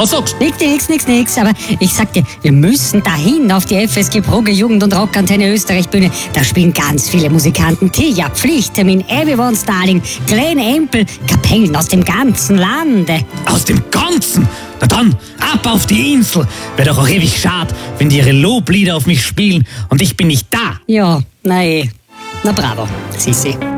Was sagst du? Nix. Aber ich sag dir, wir müssen dahin auf die FSG Brugge Jugend- und Rockantenne Österreich Bühne. Da spielen ganz viele Musikanten. Tia, Pflichtermin, Everyone Starling, Glenn Empel, Kapellen aus dem ganzen Lande. Aus dem Ganzen? Na dann, ab auf die Insel. Wäre doch auch ewig schade, wenn die ihre Loblieder auf mich spielen und ich bin nicht da. Ja, na bravo, Sissi.